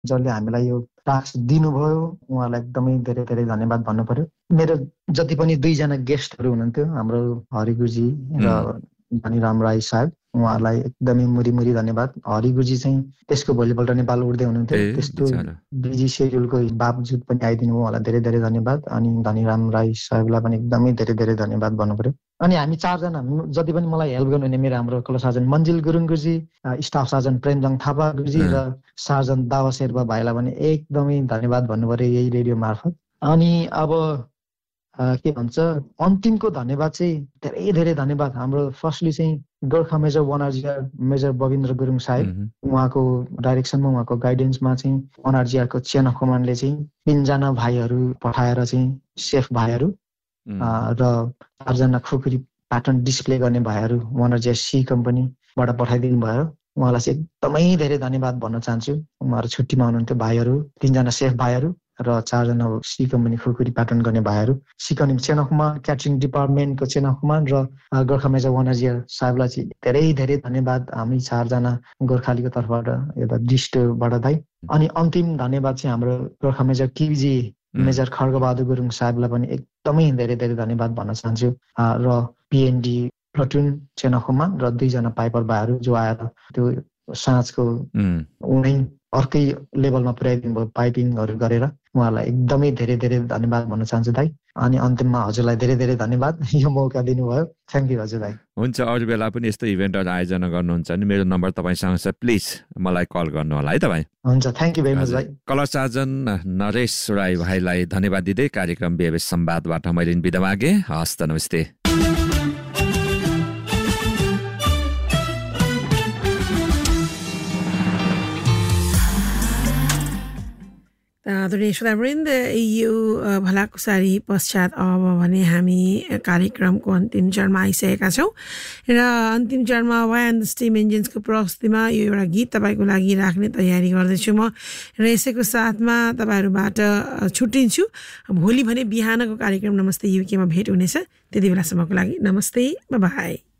जसले हामीलाई यो टास्क दिनुभयो उहाँलाई एकदमै धेरै धेरै धन्यवाद भन्नु पर्यो। मेरो जति पनि 2 जना गेस्टहरू हुनुहुन्थ्यो हाम्रो हरिगुरुजी र धनीराम राई साहब, उहाँलाई एकदमै मुरी धन्यवाद। हरिगुरुजी चाहिँ त्यसको भोलिपल्ट नेपाल उड्दै हुनुहुन्थ्यो, त्यस्तो बिजी सेड्युलको बावजुद पनि आइदिनु भयो, उहाँलाई धेरै धेरै धन्यवाद। अनि धनीराम राई साहबलाई पनि एकदमै धेरै धेरै धन्यवाद भन्नु पर्यो। अनि हामी 4 जना जति पनि मलाई हेल्प गर्नुहुने मेरो हाम्रो क्लब सार्जन मन्जिल गुरुङ गुरुजी, स्टाफ सार्जन प्रेमजङ थापा गुरुजी र सार्जन दावा शेर्पा भाइलाई पनि एकदमै धन्यवाद भन्नु पर्यो यही रेडियो मार्फत। अनि अब के भन्छ अन्तिमको धन्यवाद चाहिँ धेरै धेरै धन्यवाद हाम्रो फर्स्टली चाहिँ गोर्खा मेजर वनआरजीआर मेजर बबिन्द्र गुरुङ साहेब, उहाँको डाइरेक्सनमा उहाँको गाइडेन्समा चाहिँ वनआरजीआरको चेन अफ कमान्डले चाहिँ 3 जना भाइहरू पठाएर चाहिँ सेफ भाइहरू र 4 जना खुकुरी प्याटर्न डिस्प्ले गर्ने भाइहरू वनआरजीआर सी कम्पनीबाट पठाइदिनु भयो। उहाँलाई चाहिँ एकदमै धेरै धन्यवाद भन्न चाहन्छु। उहाँहरू छुट्टीमा हुनुहुन्थ्यो भाइहरू, 3 जना सेफ भाइहरू र 4 जना सी कम्पनी खुकुरी प्याटर्न गर्ने भाइहरू, सिकनिम chain of command, catering डिपार्टमेन्टको chain of command र गोर्खा मेजर वनआरजीआर साहबलाई चाहिँ धेरै धेरै धन्यवाद हामी 4 जना गोर्खालीको तर्फबाट एउटा डिस्टबाट दाइ। अनि अन्तिम धन्यवाद चाहिँ हाम्रो Gorkha major KG major Khadga Bahadur Gurung साहबलाई पनि एकदमै धेरै धेरै धन्यवाद भन्न चाहन्छु। र पिएनडी प्लटुन चेन अफ कमान्ड र 2 जना पाइपर भाइहरू जो आएर त्यो साँझको उनै अर्कै लेभलमा पुर्याइदिनु भयो पाइपिङहरू गरेर, उहाँलाई एकदमै धेरै धेरै धन्यवाद भन्न चाहन्छु दाइ। अनि अन्तिममा हजुरलाई धेरै धेरै धन्यवाद यो मौका दिनुभयो। थ्याङ्क यू हजुर दाइ। हुन्छ, अरू बेला पनि यस्तो इभेन्टहरू आयोजना गर्नुहुन्छ भने मेरो नम्बर तपाईँसँग छ, प्लिज मलाई कल गर्नु होला है तपाईँ। हुन्छ, थ्याङ्क यू भेरी मच भाइ। कला सार्जन नरेश राई भाइलाई धन्यवाद दिँदै कार्यक्रम बेबेस संवादबाट मैले बिदा मागे। हस्त, नमस्ते। आदरणीय श्रोतावृन्द, यो भलाकुसारी पश्चात अब भने हामी कार्यक्रमको अन्तिम चरणमा आइसकेका छौँ र अन्तिम चरणमा वाइ एन्ड द स्टिम इन्जिन्सको प्रस्तुतिमा यो एउटा गीत तपाईँको लागि राख्ने तयारी गर्दैछु म र यसैको साथमा तपाईँहरूबाट छुट्टिन्छु। भोलि भने बिहानको कार्यक्रम नमस्ते युकेमा भेट हुनेछ। त्यति बेलासम्मको लागि नमस्ते, बाई।